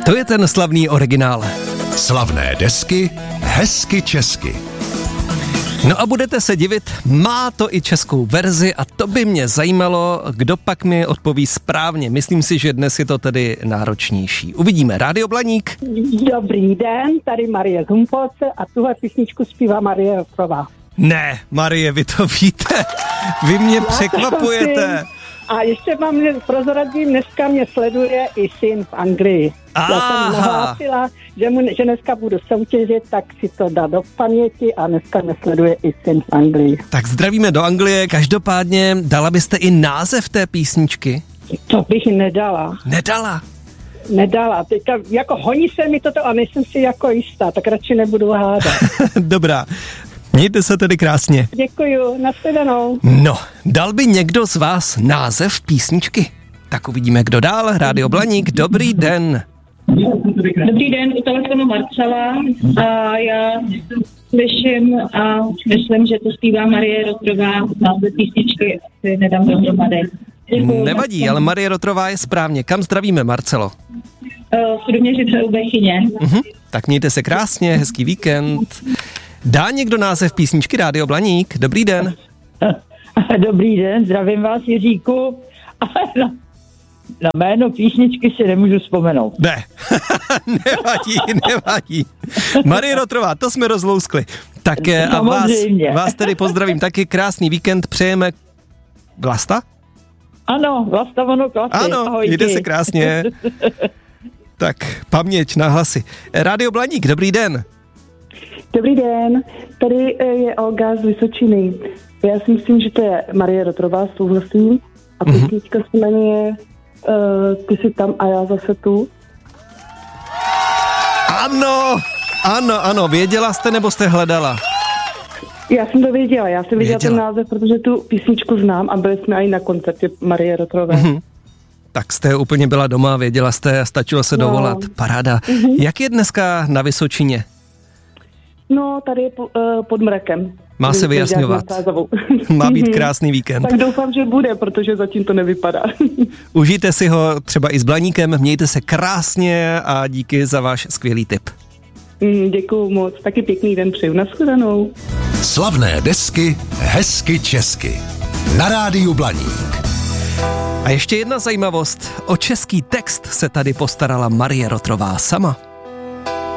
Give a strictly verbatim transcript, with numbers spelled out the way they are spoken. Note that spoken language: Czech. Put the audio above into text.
To je ten slavný originál. Slavné desky, hezky česky. No a budete se divit, má to i českou verzi a to by mě zajímalo, kdo pak mi odpoví správně. Myslím si, že dnes je to tedy náročnější. Uvidíme. Rádio Blaník. Dobrý den, tady Marie z Humpolce a tuhle písničku zpívá Marie Rotrová. Ne, Marie, vy to víte. Vy mě překvapujete. A ještě vám prozradím, dneska mě sleduje i syn v Anglii. Aha. Já jsem nahlásila, že, mu, že dneska budu soutěžit, tak si to dá do paměti a dneska mě sleduje i syn v Anglii. Tak zdravíme do Anglie. Každopádně dala byste i název té písničky? To bych nedala. Nedala? Nedala. Teďka jako honí se mi toto a nejsem si jako jistá, tak radši nebudu hádat. Dobrá. Mějte se tedy krásně. Děkuju, nashledanou. No, dal by někdo z vás název písničky? Tak uvidíme, kdo dál. Rádio Blaník, dobrý den. Dobrý den, u telefonu Marcela a já slyším a myslím, že to zpívá Marie Rotrová, název písničky asi nedám dohromady. Děkuju. Nevadí, ale Marie Rotrová je správně. Kam zdravíme, Marcelo? Uh, Studoměřice u Bechyně. Uh-huh. Tak mějte se krásně, hezký víkend. Dá někdo název písničky Rádio Blaník? Dobrý den. Dobrý den, zdravím vás, Jiříku. Na, na jméno písničky si nemůžu vzpomenout. Ne, nevadí, nevadí. Marie Rotrová, to jsme rozlouskli. Tak a vás, vás tedy pozdravím taky, krásný víkend, přejeme. Vlasta? Ano, Vlasta Vonoklasy. Ano, jde se krásně. Tak, paměť na hlasy. Rádio Blaník, dobrý den. Dobrý den, tady je Olga z Vysočiny. Já si myslím, že to je Marie Rotrová, souhlasím. A písnička se jmenuje uh, Ty jsi tam a já zase tu. Ano, ano, ano, věděla jste nebo jste hledala? Já jsem to věděla, já jsem věděla, věděla ten název, protože tu písničku znám a byli jsme i na koncertě Marie Rotrové. Mm-hmm. Tak jste úplně byla doma, věděla jste a stačilo se no. dovolat. Paráda. Mm-hmm. Jak je dneska na Vysočině? No, tady je po, uh, pod mrakem. Má se vyjasňovat. Má být krásný víkend. Tak doufám, že bude, protože zatím to nevypadá. Užijte si ho třeba i s Blaníkem, mějte se krásně a díky za váš skvělý tip. Mm, děkuju moc, taky pěkný den přeju. Nashledanou. Slavné desky, hezky česky. Na rádiu Blaník. A ještě jedna zajímavost. O český text se tady postarala Marie Rotrová sama.